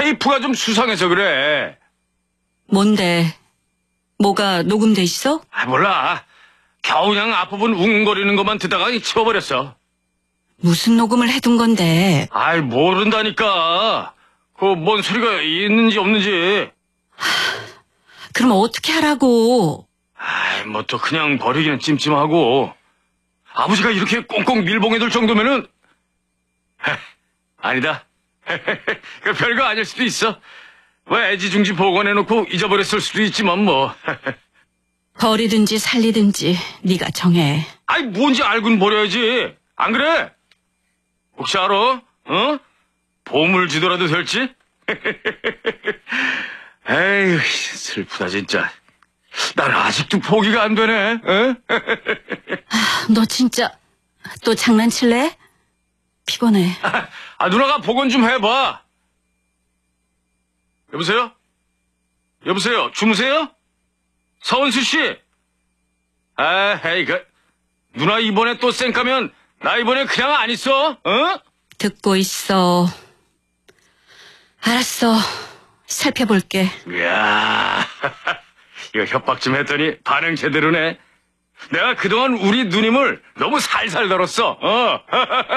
테이프가 좀 수상해서 그래. 뭔데? 뭐가 녹음돼 있어? 몰라. 겨우 그냥 앞부분 웅거리는 것만 듣다가 치워버렸어. 무슨 녹음을 해둔 건데? 모른다니까. 뭔 소리가 있는지 없는지. 그럼 어떻게 하라고? 뭐 또 그냥 버리기는 찜찜하고. 아버지가 이렇게 꽁꽁 밀봉해둘 정도면은 아니다. 별거 아닐 수도 있어. 애지중지 보관해놓고 잊어버렸을 수도 있지만 뭐. 버리든지 살리든지 네가 정해. 뭔지 알고는 버려야지. 안 그래? 혹시 알아? 보물지도라도 될지? 에휴, 슬프다 진짜. 난 아직도 포기가 안 되네. 너 진짜 또 장난칠래? 피곤해. 누나가 복원 좀 해봐. 여보세요? 여보세요? 주무세요? 서은수 씨? 누나 이번에 또 쌩까면 나 이번에 그냥 안 있어. 듣고 있어. 알았어. 살펴볼게. 이야, 이거 협박 좀 했더니 반응 제대로네. 내가 그동안 우리 누님을 너무 살살 다뤘어.